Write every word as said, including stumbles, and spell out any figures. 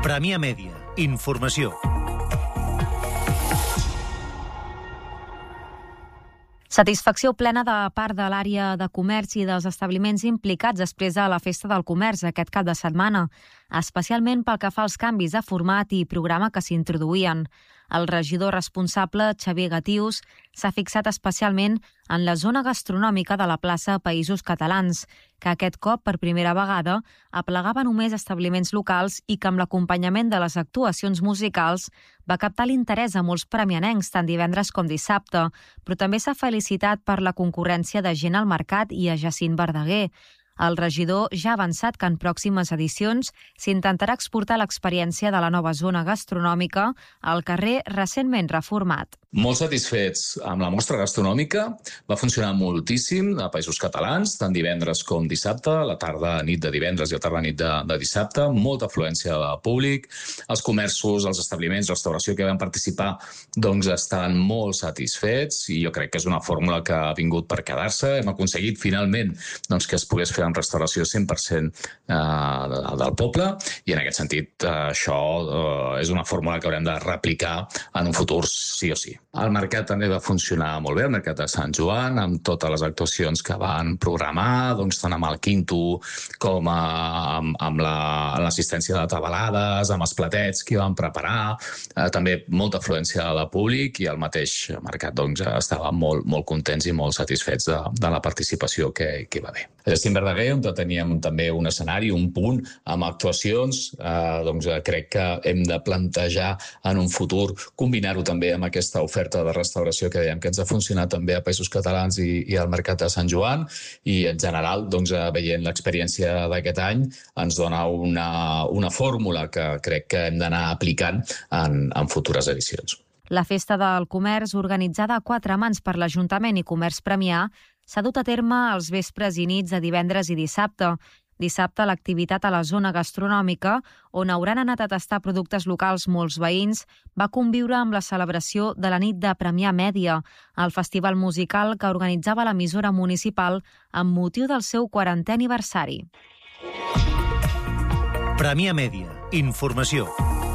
Premià Mèdia. Informació. Satisfacció plena de part de l'àrea de comerç i dels establiments implicats després de la Festa del Comerç aquest cap de setmana, especialment pel que fa als canvis de format i programa que s'introduïen. El regidor responsable, Xavier Gatius, s'ha fixat especialment en la zona gastronòmica de la plaça Països Catalans, que aquest cop, per primera vegada, aplegava només establiments locals i que amb l'acompanyament de les actuacions musicals va captar l'interès a molts premianencs tant divendres com dissabte, però també s'ha felicitat per la concurrència de gent al mercat i a Jacint Verdaguer. El regidor ja ha avançat que en pròximes edicions s'intentarà exportar l'experiència de la nova zona gastronòmica al carrer recentment reformat. Molt satisfets amb la mostra gastronòmica. Va funcionar moltíssim a Països Catalans, tant divendres com dissabte, la tarda nit de divendres i la tarda nit de, de dissabte. Molta afluència de públic. Els comerços, els establiments, restauració que van participar doncs estan molt satisfets i jo crec que és una fórmula que ha vingut per quedar-se. Hem aconseguit finalment doncs, que es pogués fer en restauració cent per cent eh, del poble i en aquest sentit eh, això eh, és una fórmula que haurem de replicar en un futur sí o sí. El mercat també va funcionar molt bé, el mercat de Sant Joan, amb totes les actuacions que van programar, doncs tant amb el Quinto com a, amb, amb la- l'assistència de tabalades, amb els platets que van preparar, eh, també molta afluència de públic i el mateix mercat doncs, estava molt, molt contents i molt satisfets de, de la participació que, que hi va haver. A Jacint Verdaguer, on teníem també un escenari, un punt amb actuacions, eh, doncs eh, crec que hem de plantejar en un futur combinar-ho també amb aquesta oferta de restauració que dèiem que ens ha funcionat també a Països Catalans i, i al Mercat de Sant Joan i en general, doncs, eh, veient l'experiència d'aquest any, ens dona una, una fórmula que crec que hem d'anar aplicant en, en futures edicions. La Festa del Comerç, organitzada a quatre mans per l'Ajuntament i Comerç Premià, s'ha dut a terme els vespres i nits de divendres i dissabte. Dissabte, l'activitat a la zona gastronòmica, on hauran anat a tastar productes locals molts veïns, va conviure amb la celebració de la nit de Premià Mèdia, el festival musical que organitzava l'emissora municipal amb motiu del seu quarantè aniversari. Premià Mèdia. Informació.